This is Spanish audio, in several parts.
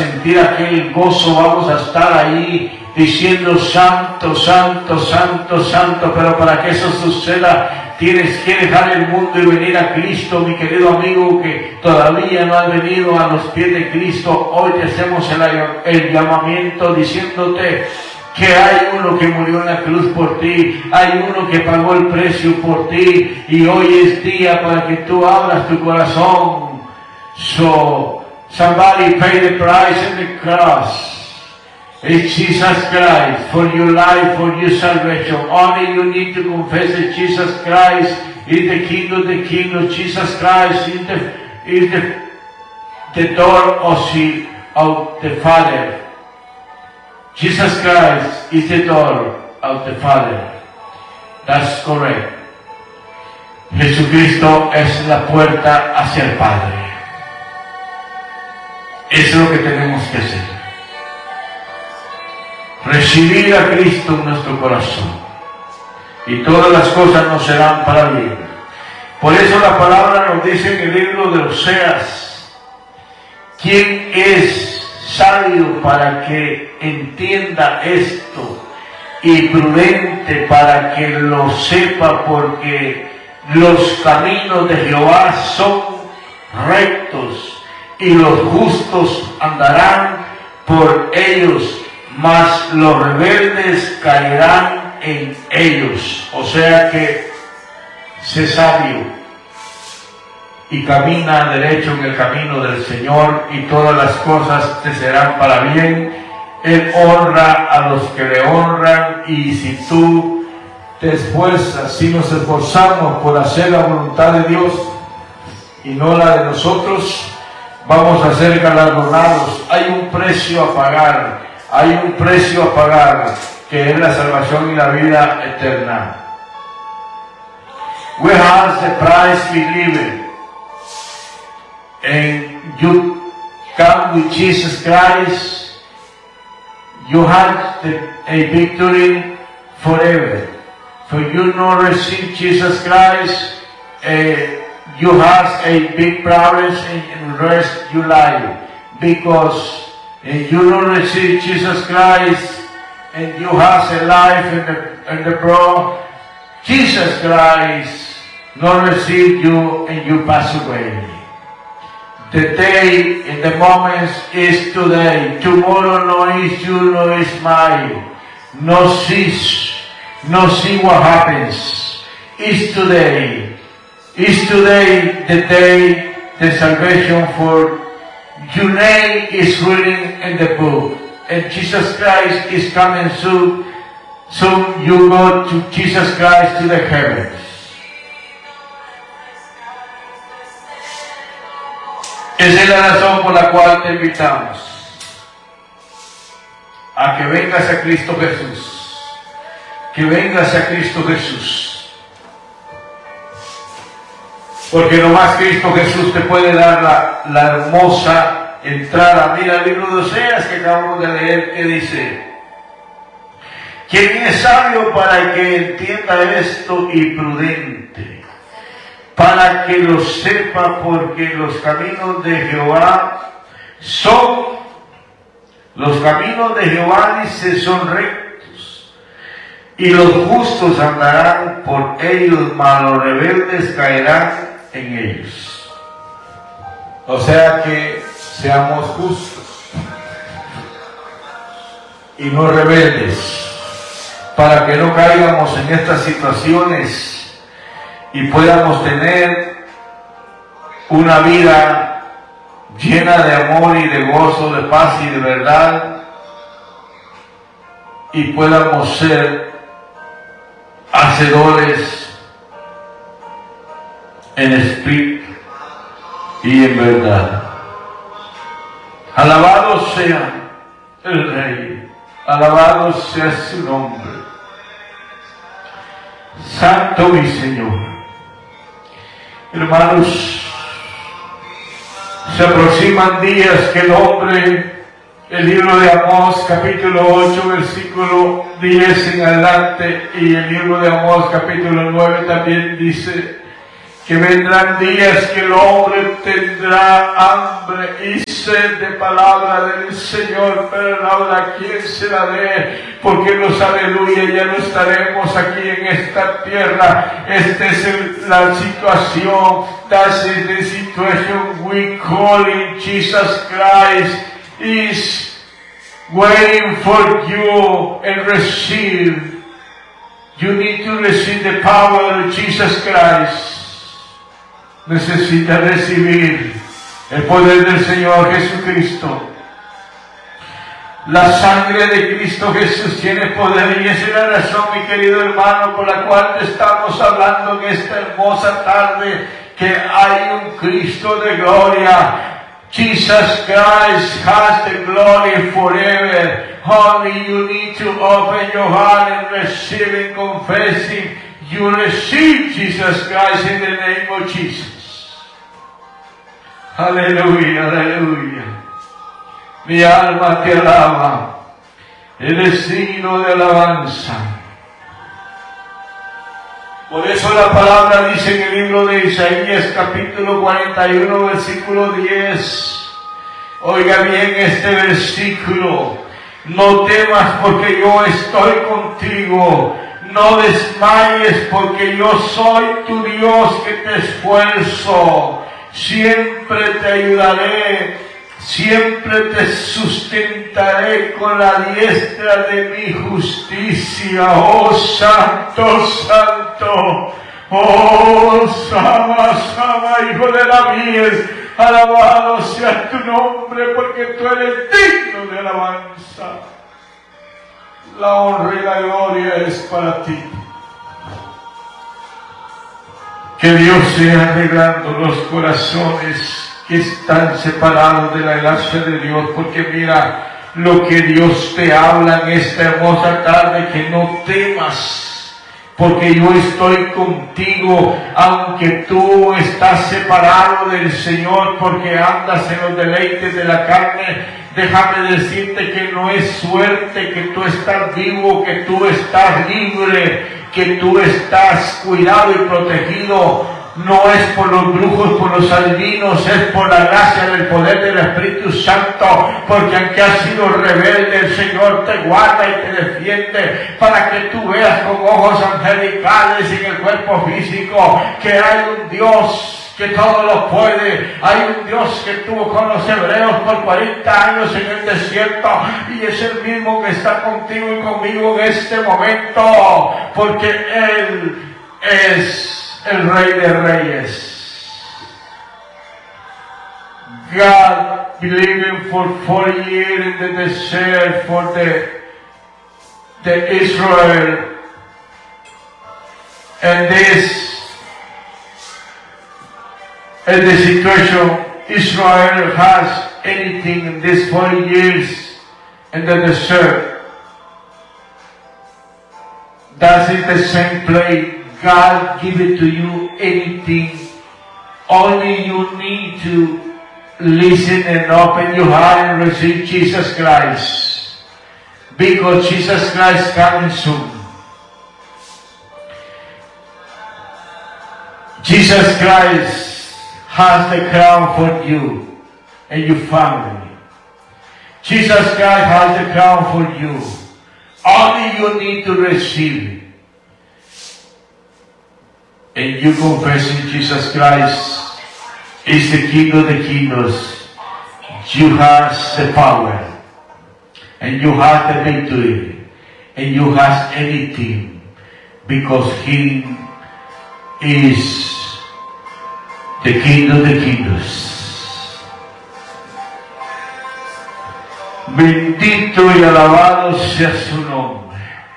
sentir aquel gozo, vamos a estar ahí diciendo santo, santo, santo, santo, pero para que eso suceda tienes que dejar el mundo y venir a Cristo, mi querido amigo que todavía no has venido a los pies de Cristo. Hoy te hacemos el llamamiento diciéndote que hay uno que murió en la cruz por ti, hay uno que pagó el precio por ti, y hoy es día para que tú abras tu corazón. So, somebody paid the price in the cross. It's Jesus Christ for your life, for your salvation. Only you need to confess that Jesus Christ is the King of the kingdom. Jesus Christ is the door of the Father. Jesus Christ is the door of the Father. That's correct. Jesucristo es la puerta hacia el Padre. Eso es lo que tenemos que hacer. Recibir a Cristo en nuestro corazón. Y todas las cosas nos serán para bien. Por eso la palabra nos dice en el libro de Oseas: ¿quién es sabio para que entienda esto? Y prudente para que lo sepa, porque los caminos de Jehová son rectos, y los justos andarán por ellos, mas los rebeldes caerán en ellos. O sea que sé sabio y camina derecho en el camino del Señor, y todas las cosas te serán para bien. Él honra a los que le honran, y si tú te esfuerzas, si nos esforzamos por hacer la voluntad de Dios y no la de nosotros, vamos a ser galardonados. Hay un precio a pagar. Hay un precio a pagar, que es la salvación y la vida eterna. We have the price we live, and you come with Jesus Christ. You have a victory forever. For you not receive Jesus Christ, you have a big problem in the rest of your life, because if you don't receive Jesus Christ and you have a life in the bro, Jesus Christ not receive you and you pass away. The day and the moment is today. Tomorrow no is you, no is mine. No see what happens. It's today. It's today the day, the salvation for your name is written in the book, and Jesus Christ is coming soon. Soon you go to Jesus Christ to the heavens. Esa es la razón por la cual te invitamos a que vengas a Cristo Jesús. Que vengas a Cristo Jesús. Porque nomás Cristo Jesús te puede dar la hermosa entrada. Mira el libro de Oseas que acabamos de leer, que dice: ¿quién es sabio para que entienda esto, y prudente para que lo sepa? Porque los caminos de Jehová dice, son rectos, y los justos andarán por ellos, mas los rebeldes caerán en ellos. O sea que seamos justos y no rebeldes, para que no caigamos en estas situaciones y podamos tener una vida llena de amor y de gozo, de paz y de verdad, y podamos ser hacedores en espíritu y en verdad. Alabado sea el Rey, alabado sea su nombre. Santo mi Señor. Hermanos, se aproximan días que el libro de Amós capítulo 8 versículo 10 en adelante, y el libro de Amós capítulo 9 también dice que vendrán días que el hombre tendrá hambre y sed de palabra del Señor, pero no habrá quien se la dé, porque los aleluya ya no estaremos aquí en esta tierra. Esta es la situación. That is the situation we call in Jesus Christ is waiting for you and receive. You need to receive the power of Jesus Christ. Necesita recibir el poder del Señor Jesucristo. La sangre de Cristo Jesús tiene poder, y esa es la razón, mi querido hermano, por la cual te estamos hablando en esta hermosa tarde, que hay un Cristo de gloria. Jesus Christ has the glory forever. Only you need to open your heart and receive and confess Him. You receive Jesus Christ in the name of Jesus. Aleluya, aleluya. Mi alma te alaba. Eres digno de alabanza. Por eso la palabra dice en el libro de Isaías, capítulo 41, versículo 10. Oiga bien este versículo. No temas porque yo estoy contigo. No desmayes porque yo soy tu Dios que te esfuerzo. Siempre te ayudaré, siempre te sustentaré con la diestra de mi justicia. Oh Santo, Santo, oh Sama, Sama, Hijo de la mies, alabado sea tu nombre, porque tú eres digno de alabanza. La honra y la gloria es para ti. Que Dios sea arreglando los corazones que están separados de la gracia de Dios, porque mira lo que Dios te habla en esta hermosa tarde, que no temas, porque yo estoy contigo, aunque tú estás separado del Señor, porque andas en los deleites de la carne. Déjame decirte que no es suerte, que tú estás vivo, que tú estás libre, que tú estás cuidado y protegido. No es por los brujos, por los adivinos, es por la gracia del poder del Espíritu Santo, porque aunque has sido rebelde, el Señor te guarda y te defiende, para que tú veas con ojos angelicales en el cuerpo físico que hay un Dios que todo lo puede. Hay un Dios que estuvo con los hebreos por 40 años en el desierto, y es el mismo que está contigo y conmigo en este momento, porque Él es el Rey de Reyes. God believing for 40 years in the desert for the Israel, and this in the situation Israel has anything in these 40 years in the desert. That is the same place. God give it to you anything. Only you need to listen and open your heart and receive Jesus Christ. Because Jesus Christ is coming soon. Jesus Christ has the crown for you and your family. Jesus Christ has the crown for you. Only you need to receive it. And you confessing Jesus Christ is the King of the kingdoms. You have the power, and you have the victory, and you have anything, because He is the King of the kingdoms. Bendito y alabado sea su nombre.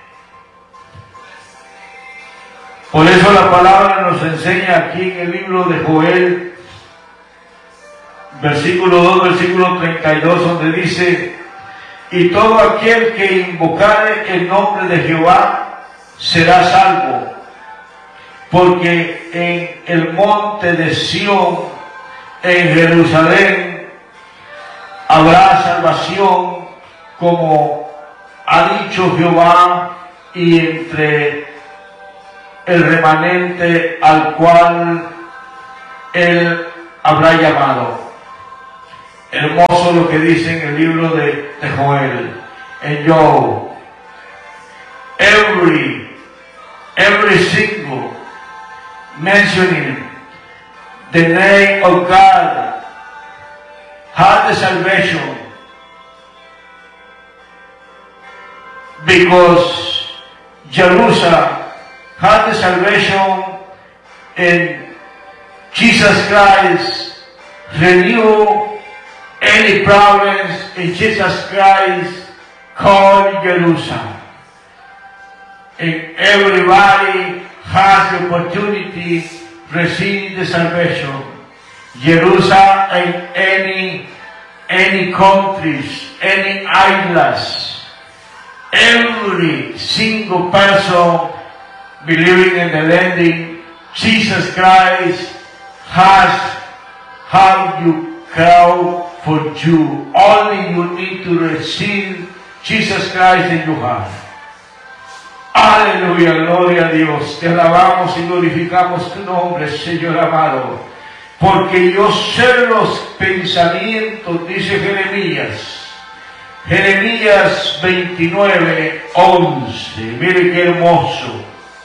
Por eso la palabra nos enseña aquí en el libro de Joel, versículo 2, versículo 32, donde dice: y todo aquel que invocare el nombre de Jehová será salvo, porque en el monte de Sión, en Jerusalén, habrá salvación, como ha dicho Jehová, y entre el remanente al cual Él habrá llamado. Hermoso lo que dice en el libro de Joel, en Job. Every single mentioning the name of God had the salvation, because Jerusalem had the salvation, and Jesus Christ renew any problems in Jesus Christ called Jerusalem. And everybody has the opportunity to receive the salvation. Jerusalem and any countries, any islands, every single person believing in the landing, Jesus Christ has how you call for you. Only you need to receive Jesus Christ in your heart. Aleluya, gloria a Dios. Te alabamos y glorificamos tu nombre, Señor amado. Porque yo sé los pensamientos, dice Jeremías. Jeremías 29:11. Mire qué hermoso.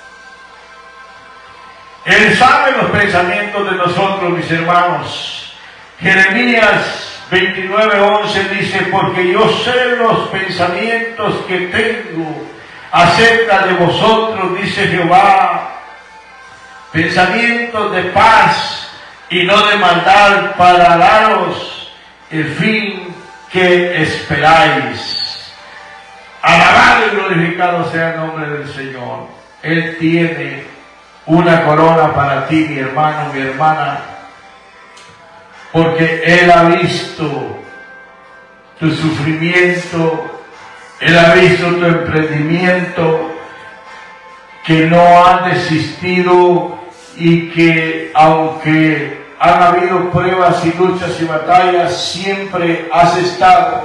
Él sabe los pensamientos de nosotros, mis hermanos. Jeremías 29:11 dice, porque yo sé los pensamientos que tengo acerca de vosotros, dice Jehová, pensamientos de paz y no de maldad, para daros el fin que esperáis. Alabado y glorificado sea el nombre del Señor. Él tiene una corona para ti, mi hermano, mi hermana, porque Él ha visto tu sufrimiento, Él ha visto tu emprendimiento, que no has desistido y que aunque han habido pruebas y luchas y batallas, siempre has estado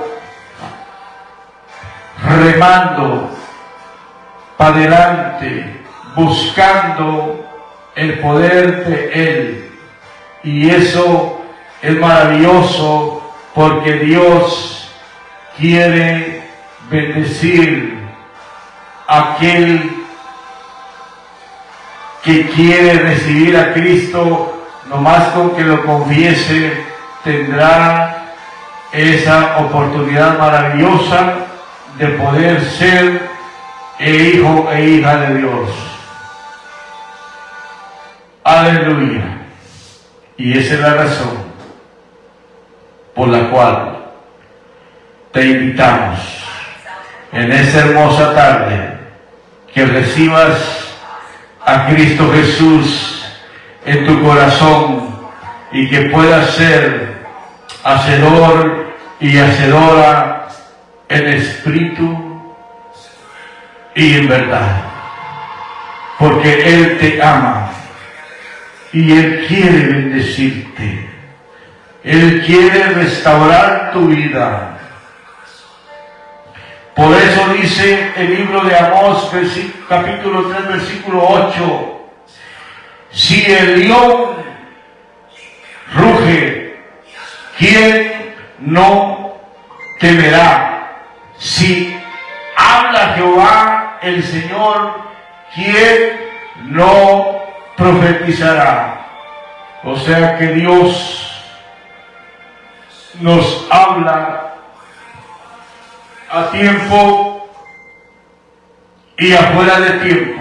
remando para adelante, buscando el poder de Él. Y eso es maravilloso, porque Dios quiere bendecir a aquel que quiere recibir a Cristo. Nomás con que lo confiese tendrá esa oportunidad maravillosa de poder ser hijo e hija de Dios. Aleluya. Y esa es la razón por la cual te invitamos en esta hermosa tarde que recibas a Cristo Jesús en tu corazón y que puedas ser hacedor y hacedora en espíritu y en verdad, porque Él te ama y Él quiere bendecirte. Él quiere restaurar tu vida. Por eso dice el libro de Amós, capítulo 3, versículo 8, si el león ruge, ¿quién no temerá? Si habla Jehová el Señor, ¿quién no profetizará? O sea que Dios nos habla a tiempo y afuera de tiempo.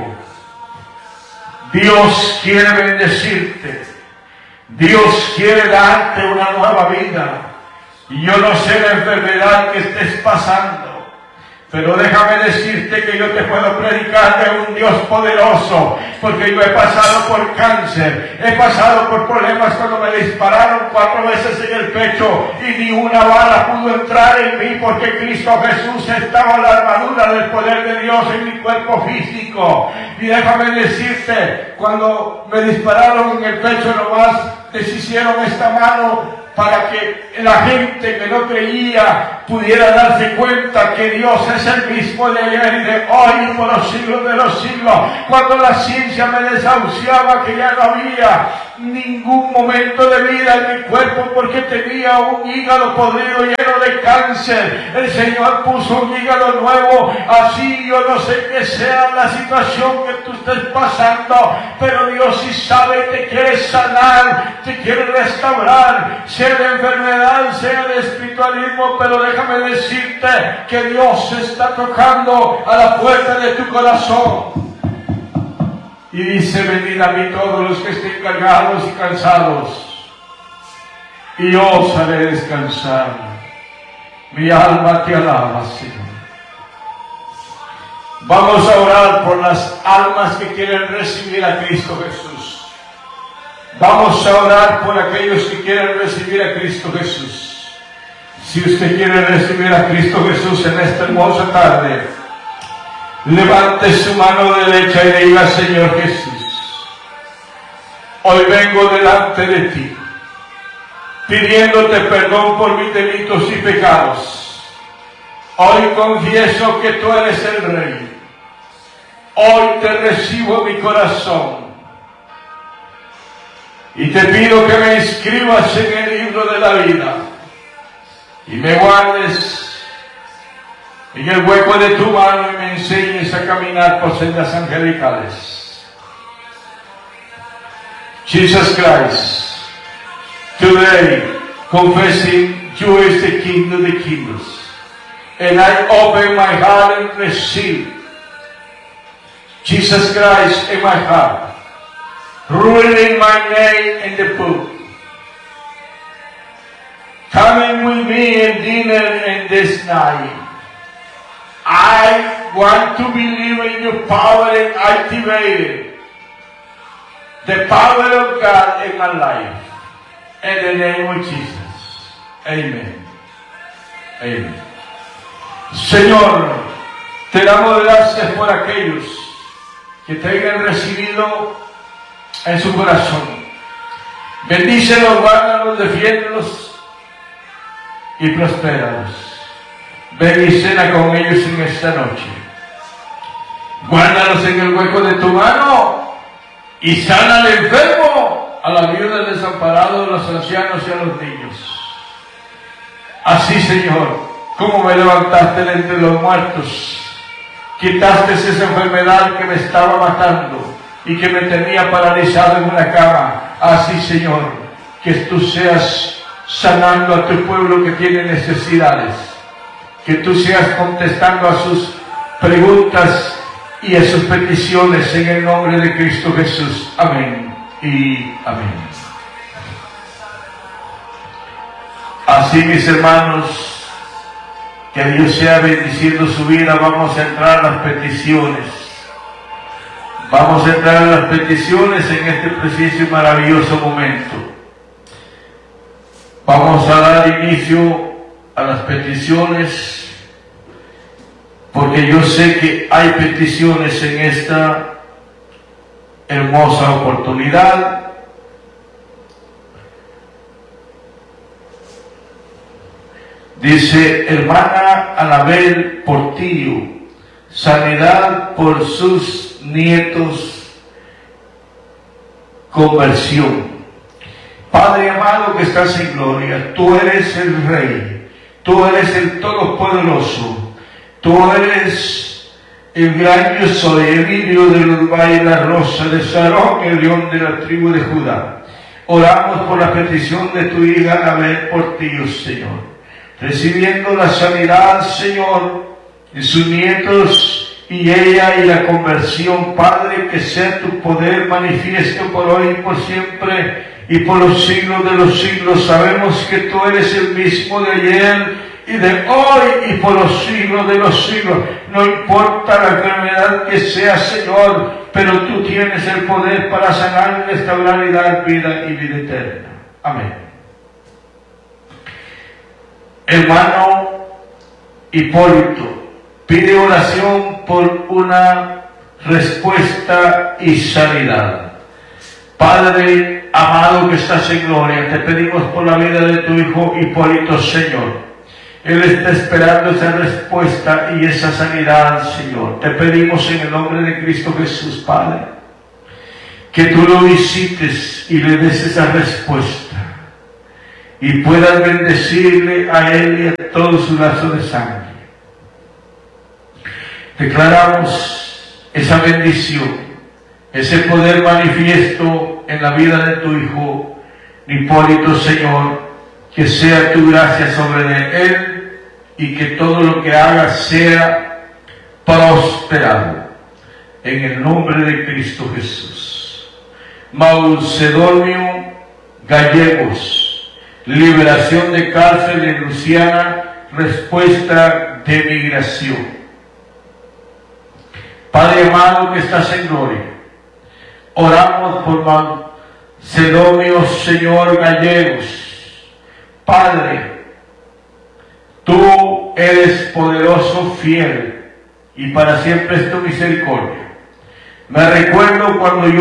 Dios quiere bendecirte. Dios quiere darte una nueva vida. Y yo no sé la enfermedad que estés pasando, pero déjame decirte que yo te puedo predicar de un Dios poderoso, porque yo he pasado por cáncer, he pasado por problemas cuando me dispararon 4 veces en el pecho y ni una bala pudo entrar en mí, porque Cristo Jesús estaba en la armadura del poder de Dios en mi cuerpo físico. Y déjame decirte, cuando me dispararon en el pecho, nomás deshicieron esta mano para que la gente que no creía pudiera darse cuenta que Dios es el mismo de ayer y de hoy y por los siglos de los siglos. Cuando la ciencia me desahuciaba que ya no había ningún momento de vida en mi cuerpo porque tenía un hígado podrido lleno de cáncer. El Señor puso un hígado nuevo. Así yo no sé qué sea la situación que tú estés pasando, pero Dios sí sabe y te quiere sanar, te quiere restaurar, sea de enfermedad, sea de espiritualismo, pero déjame decirte que Dios está tocando a la puerta de tu corazón. Y dice: venid a mí todos los que estén cargados y cansados, y yo os haré descansar. Mi alma te alaba, Señor. Vamos a orar por las almas que quieren recibir a Cristo Jesús. Vamos a orar por aquellos que quieren recibir a Cristo Jesús. Si usted quiere recibir a Cristo Jesús en esta hermosa tarde, levante su mano derecha y diga: Señor Jesús, hoy vengo delante de ti, pidiéndote perdón por mis delitos y pecados. Hoy confieso que tú eres el Rey. Hoy te recibo en mi corazón. Y te pido que me inscribas en el libro de la vida y me guardes en el hueco de tu mano y me enseñes a caminar por sendas angelicales. Jesus Christ, today confessing you is the King of the kingdoms, and I open my heart and receive Jesus Christ in my heart, ruling my name in the book, coming with me in dinner in this night. I want to believe in your power and activate the power of God in my life. In the name of Jesus. Amen. Amen. Señor, te damos gracias por aquellos que te hayan recibido en su corazón. Bendícelos, guárdalos, defiéndelos y prospéralos. Ven y cena con ellos en esta noche. Guárdalos en el hueco de tu mano y sana al enfermo, a la viuda, al desamparado, a los ancianos y a los niños. Así, Señor, como me levantaste de entre los muertos, quitaste esa enfermedad que me estaba matando y que me tenía paralizado en una cama. Así, Señor, que tú seas sanando a tu pueblo que tiene necesidades, que tú seas contestando a sus preguntas y a sus peticiones en el nombre de Cristo Jesús. Amén y amén. Así, mis hermanos, que Dios sea bendiciendo su vida. Vamos a entrar a las peticiones. Vamos a entrar a las peticiones en este preciso y maravilloso momento. Vamos a dar inicio a las peticiones, porque yo sé que hay peticiones en esta hermosa oportunidad. Dice: hermana Anabel Portillo, sanidad por sus nietos, conversión. Padre amado que estás en gloria, tú eres el Rey, tú eres el Todopoderoso, tú eres el gran yo soy, el lirio de los valles, la rosa de Sarón, el león de la tribu de Judá. Oramos por la petición de tu hija Anabel Portillo, Señor, recibiendo la sanidad, Señor, de sus nietos y ella, y la conversión. Padre, que sea tu poder manifiesto por hoy y por siempre y por los siglos de los siglos. Sabemos que tú eres el mismo de ayer y de hoy y por los siglos de los siglos. No importa la enfermedad que sea, Señor, pero tú tienes el poder para sanar, restaurar y dar vida y vida eterna. Amén. Hermano Hipólito pide oración por una respuesta y sanidad. Padre amado que estás en gloria, te pedimos por la vida de tu hijo Hipólito, Señor. Él está esperando esa respuesta y esa sanidad, Señor. Te pedimos en el nombre de Cristo Jesús, Padre, que tú lo visites y le des esa respuesta y puedas bendecirle a él y a todo su lazo de sangre. Declaramos esa bendición, ese poder manifiesto en la vida de tu Hijo Hipólito, Señor, que sea tu gracia sobre él y que todo lo que haga sea prosperado. En el nombre de Cristo Jesús. Macedonio Gallegos, liberación de cárcel en Luisiana, respuesta de migración. Padre amado que estás en gloria, oramos por Macedonio, Señor Gallegos. Padre, tú eres poderoso, fiel, y para siempre es tu misericordia. Me recuerdo cuando yo